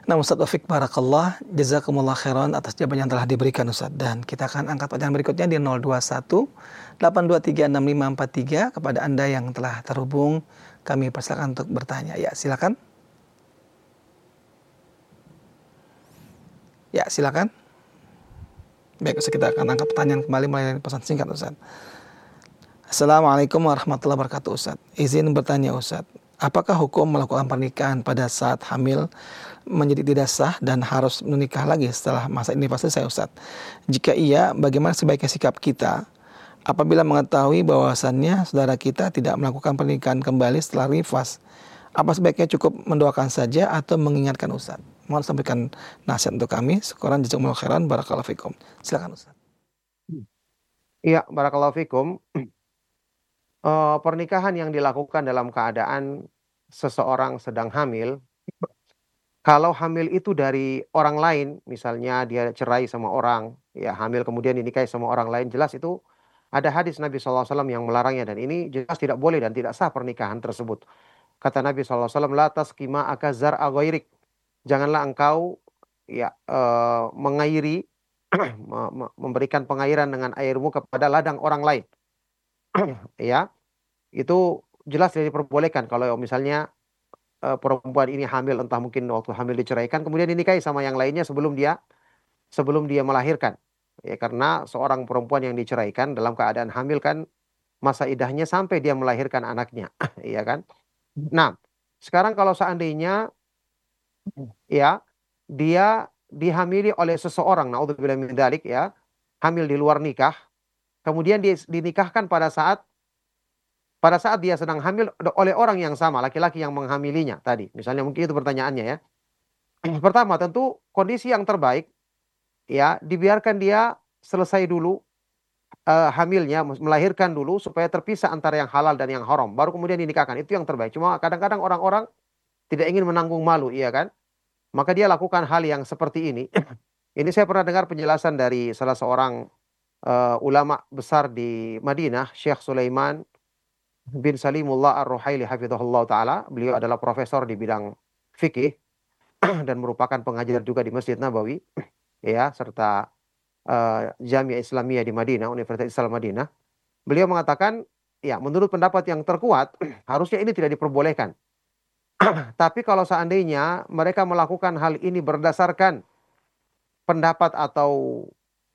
Nah, Ustaz Taufik Barakallah, jazakumullah khairan atas jawaban yang telah diberikan Ustaz. Dan kita akan angkat pertanyaan berikutnya di 021 823 6543 kepada Anda yang telah terhubung. Kami persilakan untuk bertanya. Ya, silakan. Ya, silakan. Baik, Ustaz, kita akan angkat pertanyaan kembali melalui pesan singkat Ustaz. Assalamualaikum warahmatullahi wabarakatuh Ustaz. Izin bertanya Ustaz, apakah hukum melakukan pernikahan pada saat hamil menjadi tidak sah dan harus menikah lagi setelah masa ini selesai Ustaz? Jika iya, bagaimana sebaiknya sikap kita apabila mengetahui bahwasannya saudara kita tidak melakukan pernikahan kembali setelah nifas? Apa sebaiknya cukup mendoakan saja atau mengingatkan Ustaz? Mohon sampaikan nasihat untuk kami. Syukran jazakumullah khairan, barakallahu fikum. Silakan Ustaz. Iya, barakallahu fikum. Pernikahan yang dilakukan dalam keadaan seseorang sedang hamil, kalau hamil itu dari orang lain, misalnya dia cerai sama orang, ya hamil kemudian dinikahi sama orang lain, jelas itu ada hadis Nabi SAW yang melarangnya, dan ini jelas tidak boleh dan tidak sah pernikahan tersebut. Kata Nabi SAW, la taskima akazar aghairik. Janganlah engkau ya mengairi, memberikan pengairan dengan airmu kepada ladang orang lain. Ya, itu jelas tidak diperbolehkan. Kalau misalnya perempuan ini hamil, entah mungkin waktu hamil diceraikan, kemudian dinikahi sama yang lainnya sebelum dia melahirkan. Ya, karena seorang perempuan yang diceraikan dalam keadaan hamil kan masa idahnya sampai dia melahirkan anaknya, iya kan? Nah, sekarang kalau seandainya ya dia dihamili oleh seseorang, naudzubillah min dzalik, ya, hamil di luar nikah, kemudian dinikahkan pada saat dia sedang hamil oleh orang yang sama, laki-laki yang menghamilinya tadi. Misalnya mungkin itu pertanyaannya ya. Pertama, tentu kondisi yang terbaik ya dibiarkan dia selesai dulu hamilnya, melahirkan dulu supaya terpisah antara yang halal dan yang haram. Baru kemudian dinikahkan. Itu yang terbaik. Cuma kadang-kadang orang-orang tidak ingin menanggung malu, iya kan? Maka dia lakukan hal yang seperti ini. Ini saya pernah dengar penjelasan dari salah seorang ulama besar di Madinah, Syekh Sulaiman bin Salimullah Ar-Ruhaili hafizahullah taala. Beliau adalah profesor di bidang fikih dan merupakan pengajar juga di Masjid Nabawi ya, serta Jamiah Islamiyah di Madinah, Universitas Islam Madinah. Beliau mengatakan, ya menurut pendapat yang terkuat harusnya ini tidak diperbolehkan. Tapi kalau seandainya mereka melakukan hal ini berdasarkan pendapat atau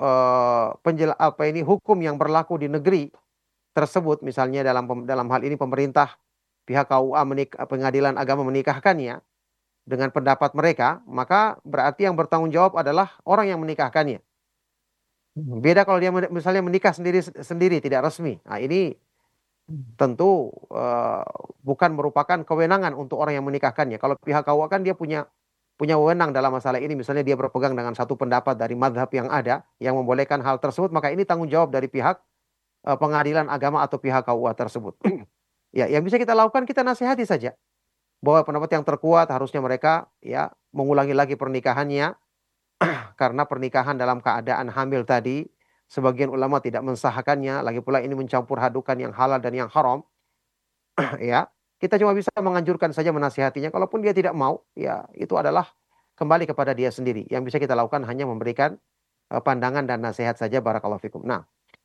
hukum yang berlaku di negeri tersebut, misalnya dalam hal ini pemerintah, pihak KUA pengadilan agama menikahkannya dengan pendapat mereka, maka berarti yang bertanggung jawab adalah orang yang menikahkannya. Beda kalau dia misalnya menikah sendiri tidak resmi. Nah, ini tentu bukan merupakan kewenangan untuk orang yang menikahkannya. Kalau pihak KUA kan dia punya wewenang dalam masalah ini. Misalnya dia berpegang dengan satu pendapat dari madhab yang ada yang membolehkan hal tersebut, maka ini tanggung jawab dari pihak pengadilan agama atau pihak KUA tersebut. Ya, yang bisa kita lakukan, kita nasihati saja bahwa pendapat yang terkuat harusnya mereka ya mengulangi lagi pernikahannya, karena pernikahan dalam keadaan hamil tadi sebagian ulama tidak mensahkannya, lagi pula ini mencampur hadukan yang halal dan yang haram. Ya, kita cuma bisa menganjurkan saja, menasihatinya. Kalaupun dia tidak mau, ya itu adalah kembali kepada dia sendiri. Yang bisa kita lakukan hanya memberikan pandangan dan nasihat saja. Barakallahu fikum. Nah,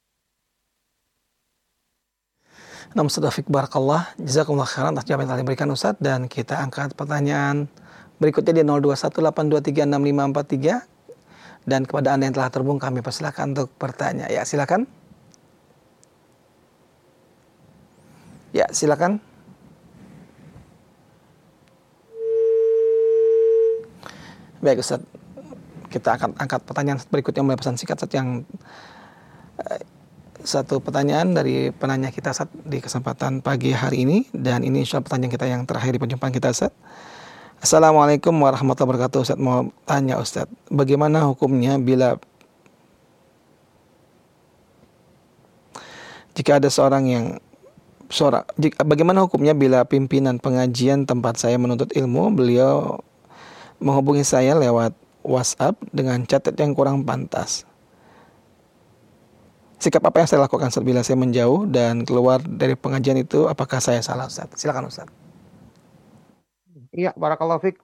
Ustaz Taufik Barakallah, jazakumullah khairan atas jawaban yang telah diberikan Ustaz. Dan kita angkat pertanyaan berikutnya di 0218236543. Dan kepada Anda yang telah terhubung, kami persilakan untuk bertanya. Ya, silakan. Ya, silakan. Baik Ustaz, kita akan angkat pertanyaan berikutnya melalui pesan singkat Ustaz, yang satu pertanyaan dari penanya kita Ustaz di kesempatan pagi hari ini, dan ini insya Allah pertanyaan kita yang terakhir di perjumpaan kita Ustaz. Assalamualaikum warahmatullahi wabarakatuh Ustaz. Mau tanya Ustaz, bagaimana hukumnya bagaimana hukumnya bila pimpinan pengajian tempat saya menuntut ilmu, beliau menghubungi saya lewat WhatsApp dengan chat yang kurang pantas? Sikap apa yang saya lakukan Ustaz bila saya menjauh dan keluar dari pengajian itu? Apakah saya salah Ustaz? Silakan Ustaz. iya, barakallahu fik.